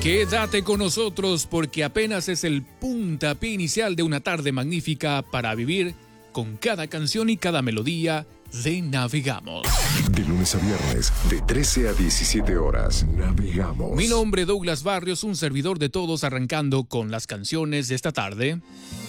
Quédate con nosotros porque apenas es el puntapié inicial de una tarde magnífica para vivir con cada canción y cada melodía de Navegamos. De lunes a viernes, de 13 a 17 horas, Navegamos. Mi nombre es Douglas Barrios, un servidor de todos, arrancando con las canciones de esta tarde.